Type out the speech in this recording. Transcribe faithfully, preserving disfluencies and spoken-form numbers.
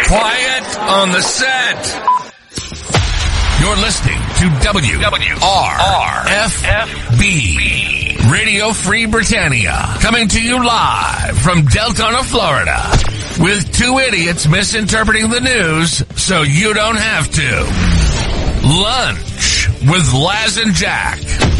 Quiet on the set. You're listening to W R F B Radio Free Britannia, coming to you live from Deltona, Florida, with two idiots misinterpreting the news so you don't have to. Lunch with Laz and Jack.